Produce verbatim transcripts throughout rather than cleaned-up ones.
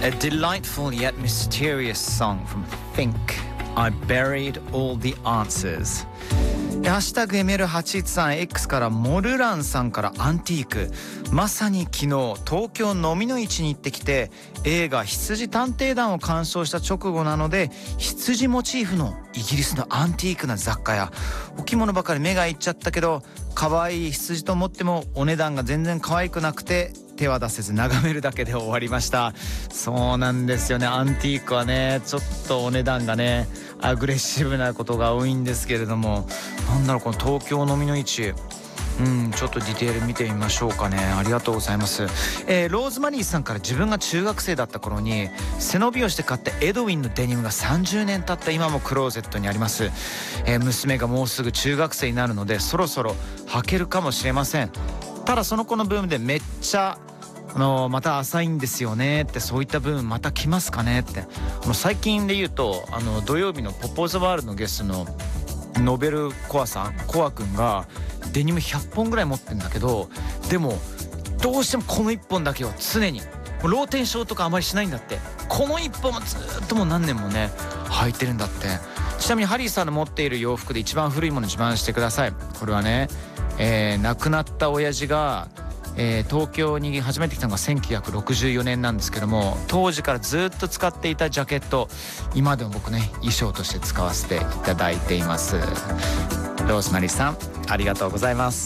A delightful yet mysterious song from Think. I buried all the answers. ハッシュタグ エムエルはちいちさんエックス からモルランさんからアンティーク。まさに昨日東京飲みの市に行ってきて映画羊探偵団を鑑賞した直後なので、羊モチーフのイギリスのアンティークな雑貨やお着物ばかり目がいっちゃったけど、可愛い羊と思ってもお値段が全然可愛くなくて手は出せず眺めるだけで終わりました。そうなんですよね、アンティークはねちょっとお値段がねアグレッシブなことが多いんですけれども、なんだろうこの東京飲みの市、うんちょっとディテール見てみましょうかね。ありがとうございます。えー、ローズマリーさんから、自分が中学生だった頃に背伸びをして買ったエドウィンのデニムがさんじゅうねん経った今もクローゼットにあります。えー、娘がもうすぐ中学生になるのでそろそろ履けるかもしれません。ただその子のブームでめっちゃあのまた浅いんですよねって、そういった部分また来ますかねって。あの最近で言うとあの土曜日のポッポーズワールドのゲストのノベルコアさん、コアくんがデニムひゃっぽんぐらい持ってんだけど、でもどうしてもこのいっぽんだけは常にローテンションとかあまりしないんだって。このいっぽんもずっともう何年もね履いてるんだって。ちなみにハリーさんの持っている洋服で一番古いもの自慢してください。これはね、えー、亡くなった親父がえー、東京に初めて来たのがせんきゅうひゃくろくじゅうよねんなんですけども、当時からずっと使っていたジャケット、今でも僕ね衣装として使わせていただいています。ローズマリーさんありがとうございます。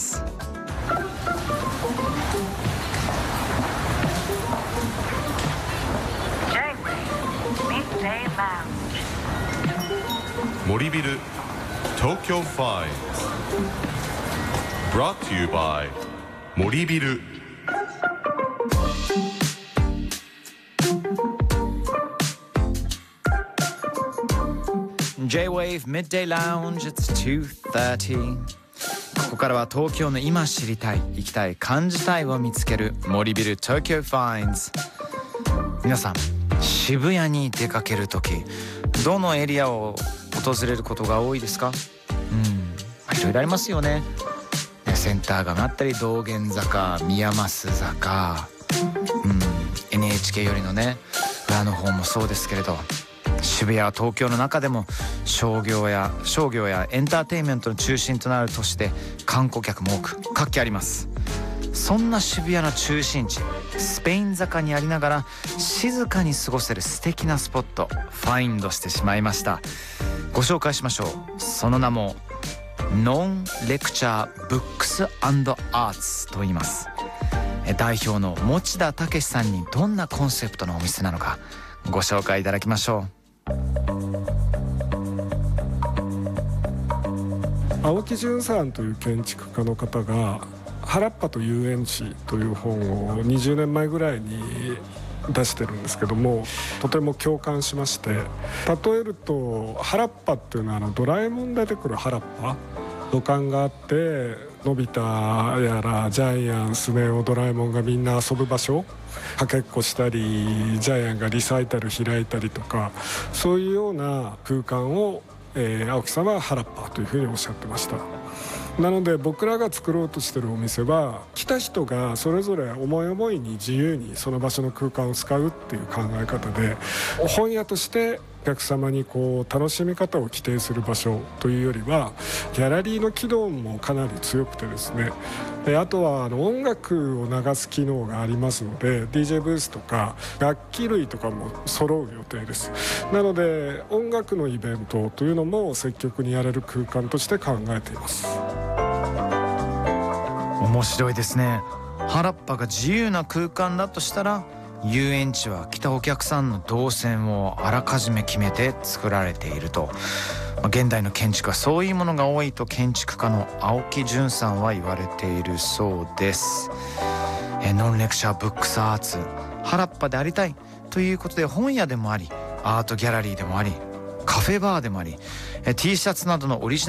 森ビル東京ファイブ Brought to you by 森ビル。 J-Wave Midday Lounge, it's two thirty。 ここからは東京の今知りたい、行きたい、感じたいを見つける森ビル Tokyo Finds。 皆さん渋谷に出かけるときどのエリアを訪れることが多いですか？うん、いろいろありますよね。センター街があったり道玄坂、宮益坂、うん、エヌエイチケー よりのね裏の方もそうですけれど、渋谷は東京の中でも商業や商業やエンターテインメントの中心となる都市で観光客も多く活気あります。そんな渋谷の中心地スペイン坂にありながら静かに過ごせる素敵なスポットファインドしてしまいました。ご紹介しましょう。その名もノンレクチャーブックス&アーツと言います。代表の持田武さんにどんなコンセプトのお店なのかご紹介いただきましょう。 青木淳さんという建築家の方が原っぱと遊園地という本をにじゅうねんまえぐらいに出してるんですけども、とても共感しまして、例えると原っぱっていうのはあのドラえもんで出てくる原っぱ、土管があってのび太やらジャイアン、スネ夫、ドラえもんがみんな遊ぶ場所、かけっこしたりジャイアンがリサイタル開いたりとか、そういうような空間を、えー、青木さんは原っぱというふうにおっしゃってました。なので僕らが作ろうとしてるお店は来た人がそれぞれ思い思いに自由にその場所の空間を使うっていう考え方で、本屋としてお客様にこう楽しみ方を規定する場所というよりはギャラリーの機能もかなり強くてですね、あとはあの音楽を流す機能がありますので ディージェー ブースとか楽器類とかも揃う予定です。なので音楽のイベントというのも積極にやれる空間として考えています。 面白いですね。原っぱが自由な空間だとしたら遊園地は来たお客さんの動線をあらかじめ決めて作られていると。現代の建築はそういうものが多いと建築家の青木淳さんは言われているそうです。えノンレクチャーブックスアーツ、原っぱでありたいということで本屋でもありアートギャラリーでもありカフェバーでもあり、え T シャツなどのオリジナル